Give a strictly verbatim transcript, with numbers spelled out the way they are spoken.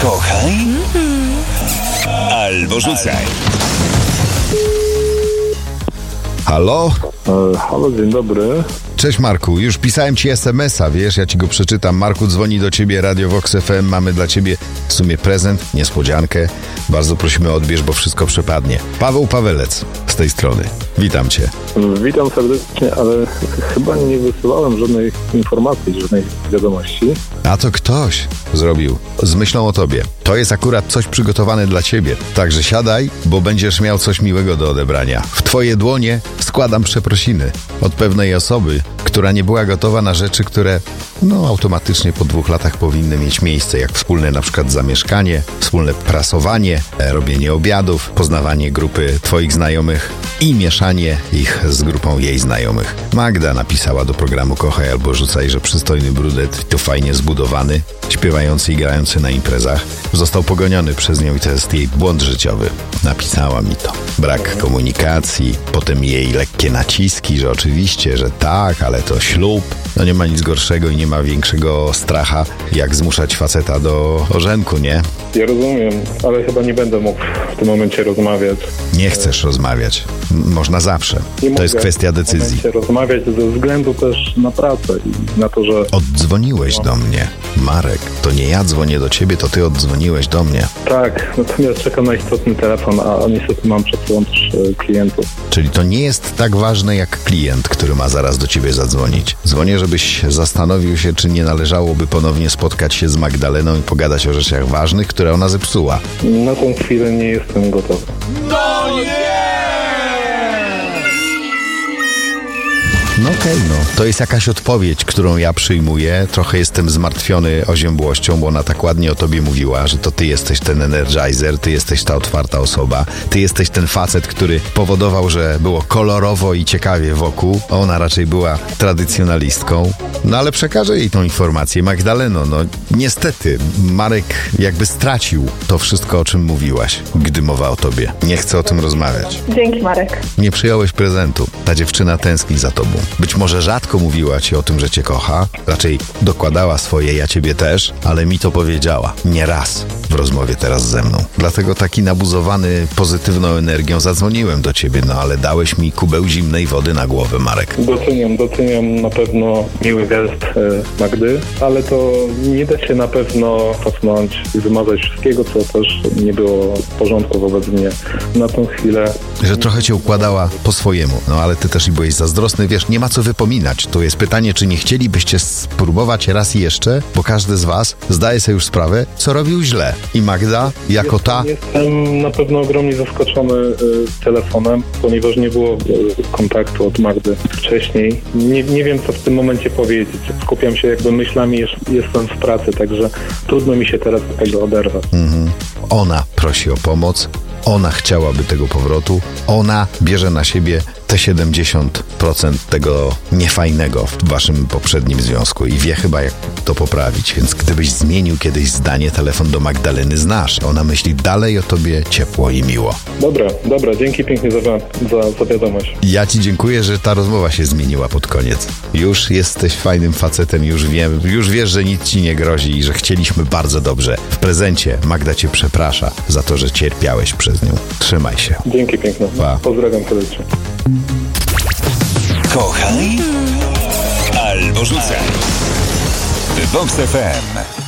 Kochaj albo rzucaj. Halo? E, halo, dzień dobry. Cześć Marku, już pisałem ci es em es a, wiesz, ja ci go przeczytam. Marku, dzwoni do ciebie Radio Vox F M, mamy dla ciebie w sumie prezent, niespodziankę. Bardzo prosimy, odbierz, bo wszystko przepadnie. Paweł Pawelec z tej strony. Witam cię. Witam serdecznie, ale chyba nie wysyłałem żadnej informacji, żadnej wiadomości. A to ktoś zrobił z myślą o tobie. To jest akurat coś przygotowane dla ciebie. Także siadaj, bo będziesz miał coś miłego do odebrania. W twoje dłonie składam przeprosiny od pewnej osoby, która nie była gotowa na rzeczy, które no automatycznie po dwóch latach powinny mieć miejsce, jak wspólne na przykład zamieszkanie, wspólne prasowanie, robienie obiadów, poznawanie grupy twoich znajomych i mieszanie ich z grupą jej znajomych. Magda napisała do programu Kochaj albo rzucaj, że przystojny brudet, to fajnie zbudowany, śpiewający i grający na imprezach, został pogoniony przez nią i to jest jej błąd życiowy. Napisała mi to. Brak komunikacji, potem jej lekkie naciski, że oczywiście, że tak, ale to ślub. No nie ma nic gorszego i nie ma większego stracha, jak zmuszać faceta do ożenku, nie? Ja rozumiem, ale chyba nie będę mógł w tym momencie rozmawiać. Nie chcesz rozmawiać. M- można zawsze. Nie to mogę jest kwestia decyzji. w tym momencie rozmawiać ze względu też na pracę i na to, że... Oddzwoniłeś do mnie, Marek. To nie ja dzwonię do ciebie, to ty oddzwoniłeś do mnie. Tak, natomiast czekam na istotny telefon, a niestety mam przed sobą też e, klientów. Czyli to nie jest tak ważne jak klient, który ma zaraz do ciebie zadzwonić. Dzwonię, żebyś zastanowił się, czy nie należałoby ponownie spotkać się z Magdaleną i pogadać o rzeczach ważnych, które ona zepsuła. Na tą chwilę nie jestem gotowy. No nie! No okej, okay, no. To jest jakaś odpowiedź, którą ja przyjmuję. Trochę jestem zmartwiony oziębłością, bo ona tak ładnie o tobie mówiła, że to ty jesteś ten energizer, ty jesteś ta otwarta osoba, ty jesteś ten facet, który powodował, że było kolorowo i ciekawie wokół. Ona raczej była tradycjonalistką. No ale przekażę jej tą informację. Magdaleno, no niestety, Marek jakby stracił to wszystko, o czym mówiłaś, gdy mowa o tobie. Nie chcę o tym rozmawiać. Dzięki, Marek. Nie przyjąłeś prezentu. Ta dziewczyna tęskni za tobą. Być może rzadko mówiła ci o tym, że cię kocha. Raczej dokładała swoje, ja ciebie też, ale mi to powiedziała. Nie raz w rozmowie teraz ze mną. Dlatego taki nabuzowany pozytywną energią zadzwoniłem do ciebie, no ale dałeś mi kubeł zimnej wody na głowę, Marek. Doceniam, doceniam na pewno miły gest e, Magdy, ale to nie da się na pewno cofnąć i wymazać wszystkiego, co też nie było w porządku wobec mnie na tą chwilę. Że trochę cię układała po swojemu, no ale ty też i byłeś zazdrosny, wiesz, nie ma co wypominać. To jest pytanie, czy nie chcielibyście spróbować raz jeszcze, bo każdy z was zdaje sobie już sprawę, co robił źle. I Magda, jako ta... Jestem na pewno ogromnie zaskoczony y, telefonem, ponieważ nie było y, kontaktu od Magdy wcześniej. Nie, nie wiem, co w tym momencie powiedzieć. Skupiam się jakby myślami, jest, jestem w pracy, także trudno mi się teraz do tego oderwać. Mhm. Ona prosi o pomoc, ona chciałaby tego powrotu, ona bierze na siebie te siedemdziesiąt procent tego niefajnego w waszym poprzednim związku i wie chyba, jak to poprawić. Więc gdybyś zmienił kiedyś zdanie, telefon do Magdaleny znasz. Ona myśli dalej o tobie ciepło i miło. Dobra, dobra, dzięki pięknie za, za, za wiadomość. Ja ci dziękuję, że ta rozmowa się zmieniła pod koniec. Już jesteś fajnym facetem, już wiem, już wiesz, że nic ci nie grozi i że chcieliśmy bardzo dobrze. W prezencie Magda cię przeprasza za to, że cierpiałeś przez nią. Trzymaj się. Dzięki pięknie. Pa. Pozdrawiam serdecznie. Kochaj albo rzucaj. Vox F M.